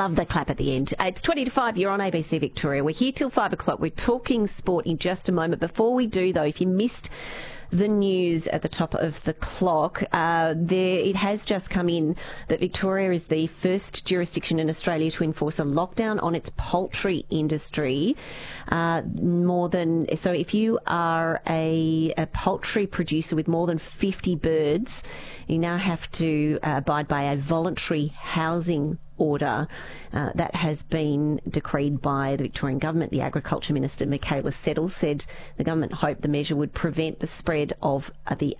love the clap at the end. It's 20 to 5. You're on ABC Victoria. We're here till 5 o'clock. We're talking sport in just a moment. Before we do, though, if you missed the news at the top of the clock, it has just come in that Victoria is the first jurisdiction in Australia to enforce a lockdown on its poultry industry. So if you are a poultry producer with more than 50 birds, you now have to abide by a voluntary housing order that has been decreed by the Victorian Government. The Agriculture Minister, Michaela Settle, said the government hoped the measure would prevent the spread of the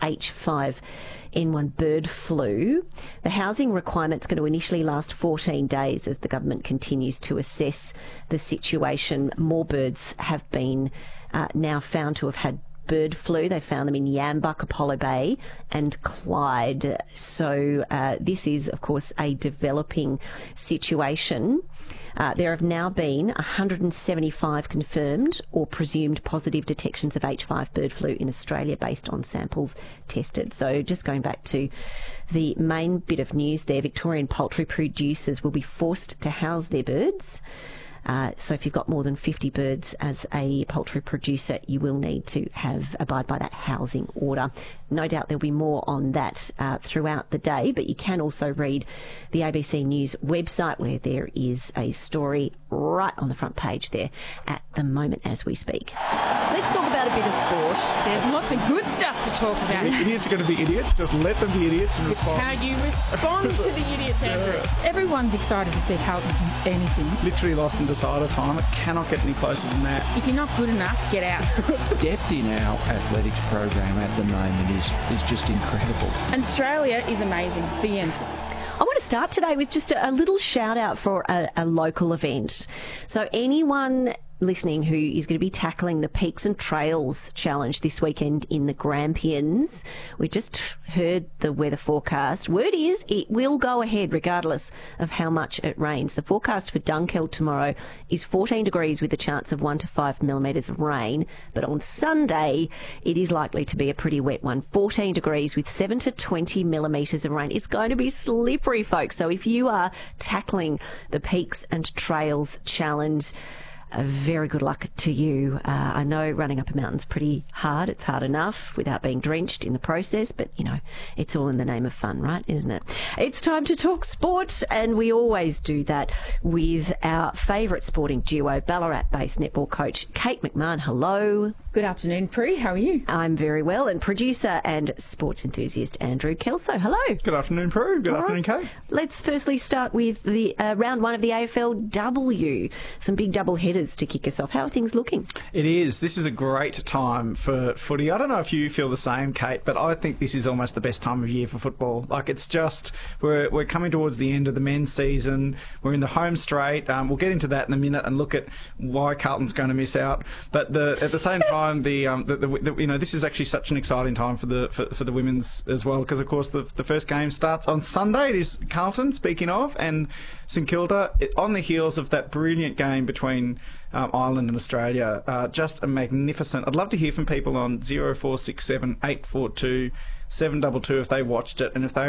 H5N1 bird flu. The housing requirement's going to initially last 14 days as the government continues to assess the situation. More birds have been now found to have had bird flu. They found them in Yambuck, Apollo Bay and Clyde. So this is, of course, a developing situation. There have now been 175 confirmed or presumed positive detections of H5 bird flu in Australia based on samples tested. So just going back to the main bit of news there, Victorian poultry producers will be forced to house their birds. So if you've got more than 50 birds as a poultry producer, you will need to abide by that housing order. No doubt there'll be more on that throughout the day, but you can also read the ABC News website where there is a story right on the front page there at the moment as we speak. Let's talk about a bit of sport. There's lots of good stuff to talk about. Idiots are going to be idiots. Just let them be idiots and respond. How you respond to the idiots, Andrew. Everyone's excited to see Carlton do anything. Literally lost in decider time. It cannot get any closer than that. If you're not good enough, get out. Depth in our athletics program at the moment is just incredible. And Australia is amazing. The end. I want to start today with just a little shout out for a local event. So anyone listening who is going to be tackling the Peaks and Trails Challenge this weekend in the Grampians, we just heard the weather forecast. Word is it will go ahead regardless of how much it rains. The forecast for Dunkeld tomorrow is 14 degrees with a chance of 1 to 5 millimetres of rain. But on Sunday, it is likely to be a pretty wet one. 14 degrees with 7 to 20 millimetres of rain. It's going to be slippery, folks. So if you are tackling the Peaks and Trails Challenge, very good luck to you. I know running up a mountain's pretty hard. It's hard enough without being drenched in the process, but, you know, it's all in the name of fun, right, isn't it? It's time to talk sport, and we always do that with our favourite sporting duo, Ballarat-based netball coach Kate McMahon. Hello. Good afternoon, Pri. How are you? I'm very well. And producer and sports enthusiast Andrew Kelso. Hello. Good afternoon, Prue. Good afternoon, Kate. Let's firstly start with the round one of the AFLW. Some big double headers to kick us off. How are things looking? It is. This is a great time for footy. I don't know if you feel the same, Kate, but I think this is almost the best time of year for football. Like, it's just, we're coming towards the end of the men's season. We're in the home straight. We'll get into that in a minute and look at why Carlton's going to miss out. But at the same time, this is actually such an exciting time for the women's as well, because of course the first game starts on Sunday. It is Carlton, speaking of, and St Kilda on the heels of that brilliant game between Ireland and Australia. Just a magnificent. I'd love to hear from people on 0467 842 722 if they watched it, and if they